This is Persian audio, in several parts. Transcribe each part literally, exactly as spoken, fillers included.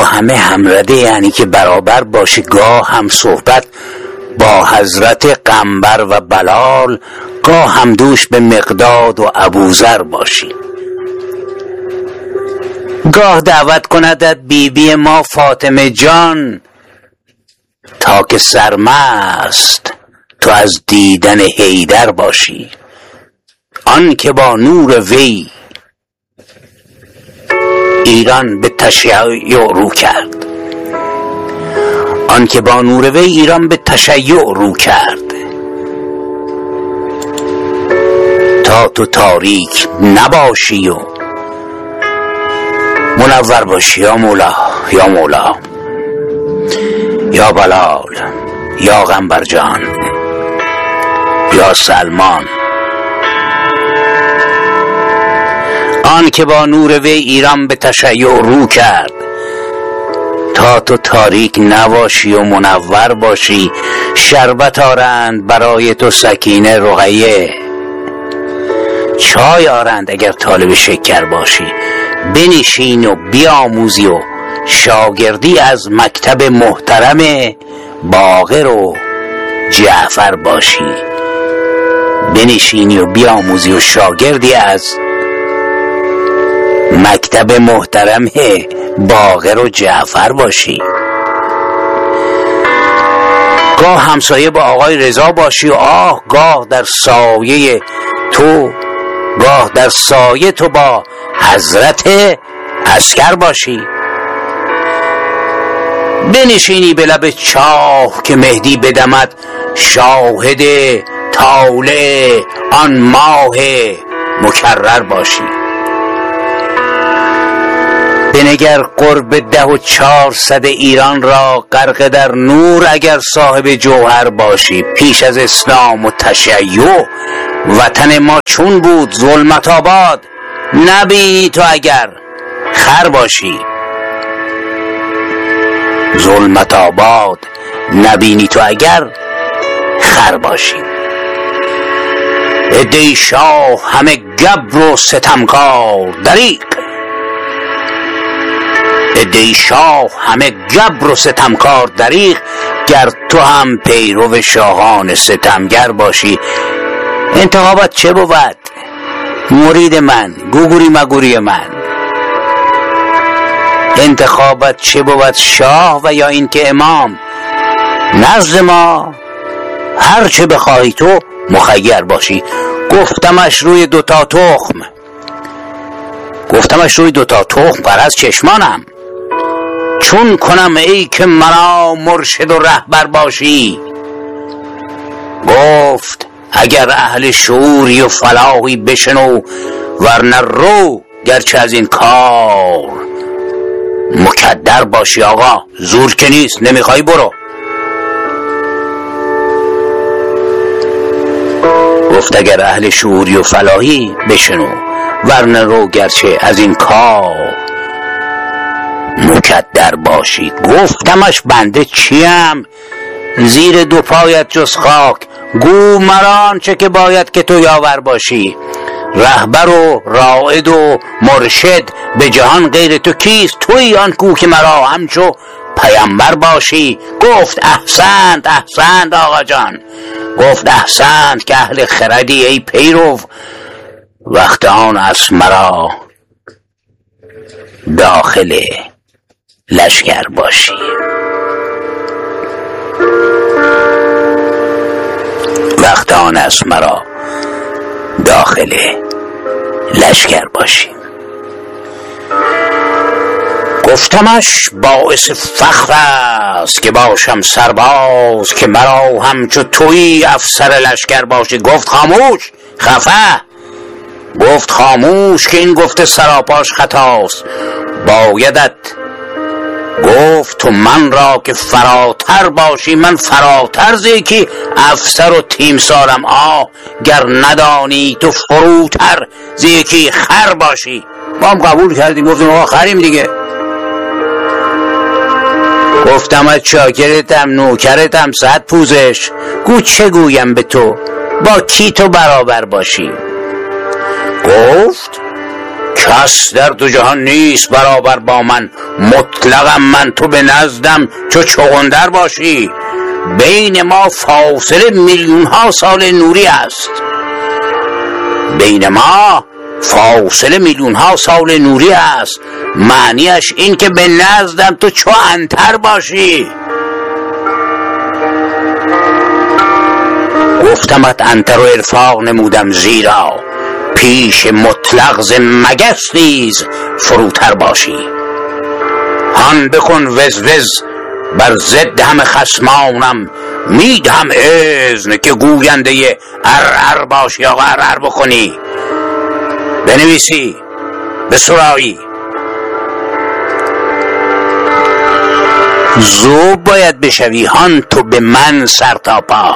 همه همرده، یعنی که برابر باشی، گاه هم صحبت با حضرت قنبر و بلال، گاه هم دوش به مقداد و ابوذر باشی. گاه دعوت کندت بی بی ما فاطمه جان، تا که سرمست تو از دیدن حیدر باشی. آن که با نور وی ایران به تشیع رو کرد، آن که با نور وی ایران به تشیع رو کرد، تا تو تاریک نباشی و منور باشی. یا مولا، یا مولا، یا بلال، یا قنبر جان، یا سلمان. آن که با نور وی ایران به تشیع رو کرد، تا تو تاریک نباشی و منور باشی. شربت آرند برای تو سکینه رقیه، چای آرند اگر طالب شکر باشی. بنشین و بیاموزی و شاگردی از مکتب محترم باقر و جعفر باشی. بنشینی و بیاموزی و شاگردی از مکتب محترم باقر و جعفر باشی. گاه همسایه با آقای رضا باشی و آه گاه در سایه تو گاه در سایه تو با حضرت عسکر باشی. بنشینی به لب چاه که مهدی بدمد، شاهد طالع آن ماه مکرر باشی. بنگر قرب ده و چهارصد ایران را، غرق در نور اگر صاحب جوهر باشی. پیش از اسلام و تشیع وطن ما چون بود ظلمت آباد، نبینی تو اگر خر باشی. ظلمت آباد نبینی تو اگر خر باشی. عده شاه همه گبر و ستمکار دریغ، عده شاه همه گبر و ستمکار دریغ. گر تو هم پیرو شاهان ستمگر باشی. انتخابات چه بود؟ مرید من، گوگوری مگوری من. انتخابات چه بود؟ شاه و یا این که امام؟ نزد ما هر چه بخواهی تو مخیر باشی. گفتمش روی دوتا تخم گفتمش روی دوتا تخم پر از چشمانم. چون کنم ای که مرا مرشد و رهبر باشی. گفت اگر اهل شعوری و فلاحی بشنو، ورنه رو گرچه از این کار مکدر باشی. آقا زور که نیست، نمیخوای برو. گفت اگر اهل شعوری و فلاحی بشنو، ورنه رو گرچه از این کار مکدر باشی. گفتمش بنده چیم زیر دو پایت جز خاک؟ گو مران چه که باید که تو یاور باشی. رهبر و رائد و مرشد به جهان غیر تو کیست؟ تویی آن کو که مرا همچو پیامبر باشی. گفت احسنت احسنت آقا جان، گفت احسنت که اهل خردی ای پیرو. وقت آن است مرا داخل لشکر باشی. وقت آن است مرا داخل لشکر باشی. گفتمش باعث فخر است که باشم سرباز، که مرا همچو تویی افسر لشکر باشی. گفت خاموش، خفه. گفت خاموش که این گفته سراپاش خطاست. بایدت گفت تو من را که فراتر باشی. من فراتر زی که افسر و تیم سالم. آه گر ندانی تو فروتر زی که خر باشی. ما هم قبول کردیم، گفتیم آقا خریم دیگه. گفتم از شاکرتم نوکرتم صد پوزش. گو چه گویم به تو، با کی تو برابر باشی؟ گفت کس در دو جهان نیست برابر با من، مطلقم من تو به نزدم چو چغندر باشی. بین ما فاصله میلیون ها سال نوری است، بین ما فاصله میلیون ها سال نوری است. معنیش این که به نزدم تو چو عنتر باشی. گفتمت عنتر و ارفاق نمودم، زیرا پیش مطلق ز مگس نیز فروتر باشی. هان بکن وز وز بر ضد همه خصمانم، میدهم اذن که گوینده ار ار باشی. آقا ار ار بکنی، بنویسی، بسرایی. زوب باید بشوی، هان تو به من سر تا پا،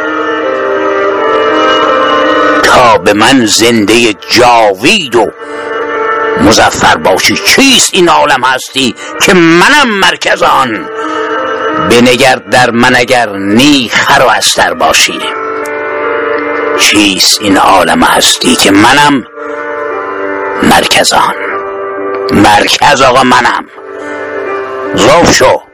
تا به من زنده جاوید و مظفر باشی. چیست این عالم هستی که منم مرکز آن؟ بنگر در من اگر نی خر و استر باشی. چیست این عالم هستی که منم مرکز آن؟ مرکز آقا منم. ذوب شو.